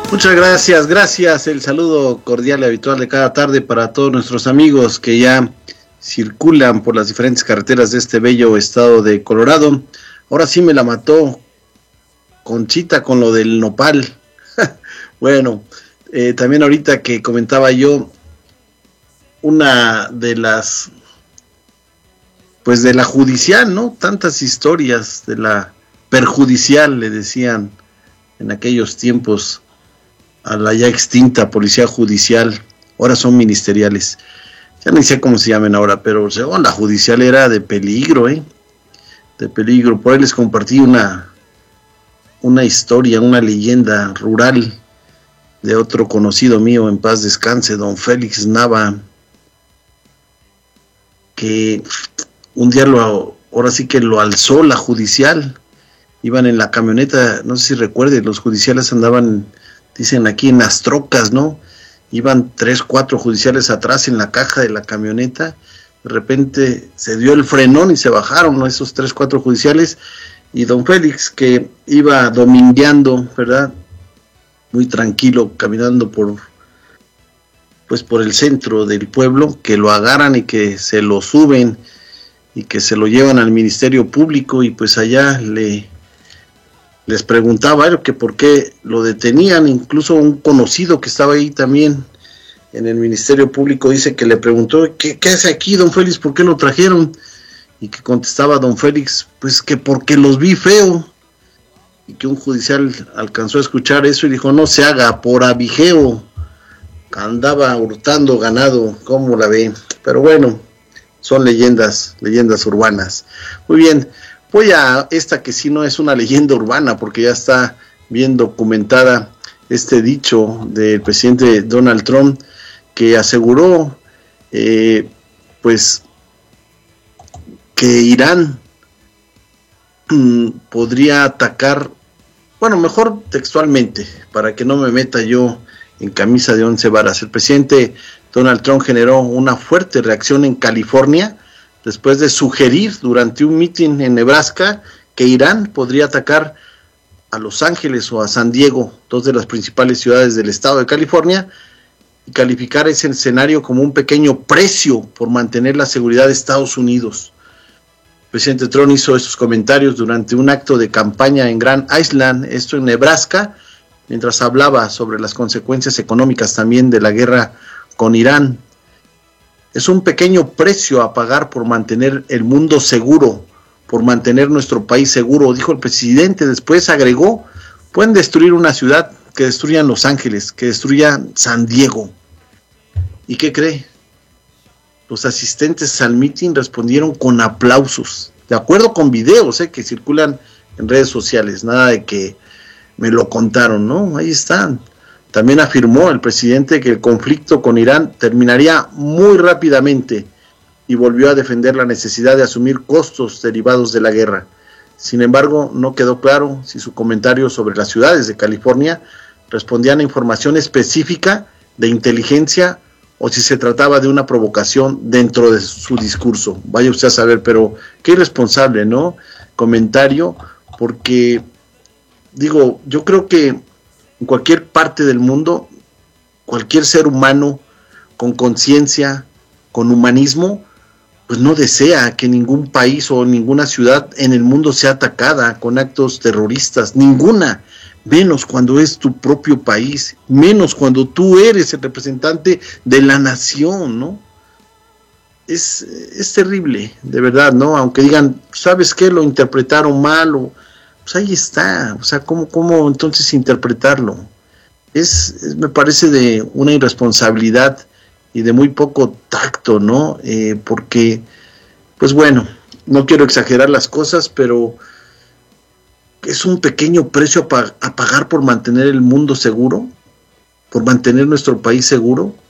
Muchas gracias, gracias. El saludo cordial y habitual de cada tarde para todos nuestros amigos que ya circulan por las diferentes carreteras de este bello estado de Colorado. Ahora sí me la mató Conchita con lo del nopal. Bueno, también ahorita que comentaba yo, una de las, pues de la judicial, ¿no? Tantas historias de la perjudicial, le decían en aquellos tiempos a la ya extinta policía judicial, ahora son ministeriales, ya no sé cómo se llaman ahora, pero según la judicial era de peligro, de peligro. Por ahí les compartí una historia, una leyenda rural de otro conocido mío, en paz descanse, don Félix Nava, que un día ahora sí que lo alzó la judicial. Iban en la camioneta, no sé si recuerden, los judiciales andaban, dicen aquí, en las trocas, ¿no? Iban 3, 4 judiciales atrás en la caja de la camioneta. De repente se dio el frenón y se bajaron, ¿no?, esos 3, 4 judiciales, y don Félix, que iba domingueando, ¿verdad?, muy tranquilo, caminando por el centro del pueblo, que lo agarran y que se lo suben y que se lo llevan al Ministerio Público, y pues allá les preguntaba él que por qué lo detenían. Incluso un conocido que estaba ahí también en el Ministerio Público dice que le preguntó, ¿qué hace aquí, don Félix? ¿Por qué lo trajeron? Y que contestaba don Félix, pues que porque los vi feo. Y que un judicial alcanzó a escuchar eso y dijo, no se haga, por abijeo andaba hurtando ganado, ¿cómo la ve? Pero bueno, son leyendas urbanas. Muy bien, voy a esta que sí no es una leyenda urbana, porque ya está bien documentada este dicho del presidente Donald Trump, que aseguró pues que Irán podría atacar, bueno, mejor textualmente, para que no me meta yo en camisa de 11 varas. El presidente Donald Trump generó una fuerte reacción en California después de sugerir durante un mitin en Nebraska que Irán podría atacar a Los Ángeles o a San Diego, 2 de las principales ciudades del estado de California, y calificar ese escenario como un pequeño precio por mantener la seguridad de Estados Unidos. El presidente Trump hizo estos comentarios durante un acto de campaña en Grand Island, esto en Nebraska, mientras hablaba sobre las consecuencias económicas también de la guerra con Irán. Es un pequeño precio a pagar por mantener el mundo seguro, por mantener nuestro país seguro, dijo el presidente. Después agregó, pueden destruir una ciudad, que destruyan Los Ángeles, que destruyan San Diego. ¿Y qué cree? Los asistentes al mitin respondieron con aplausos, de acuerdo con videos que circulan en redes sociales, nada de que me lo contaron, ¿no? Ahí están. También afirmó el presidente que el conflicto con Irán terminaría muy rápidamente y volvió a defender la necesidad de asumir costos derivados de la guerra. Sin embargo, no quedó claro si su comentario sobre las ciudades de California respondían a información específica de inteligencia o si se trataba de una provocación dentro de su discurso. Vaya usted a saber, pero qué irresponsable, ¿no? Comentario, porque digo, yo creo que en cualquier parte del mundo, cualquier ser humano con conciencia, con humanismo, pues no desea que ningún país o ninguna ciudad en el mundo sea atacada con actos terroristas, ninguna, menos cuando es tu propio país, menos cuando tú eres el representante de la nación, ¿no? Es terrible, de verdad, ¿no? Aunque digan, ¿sabes qué? Lo interpretaron mal, o pues ahí está, o sea, ¿cómo entonces interpretarlo? Me parece de una irresponsabilidad y de muy poco tacto, ¿no? Porque, pues bueno, no quiero exagerar las cosas, pero es un pequeño precio a pagar por mantener el mundo seguro, por mantener nuestro país seguro.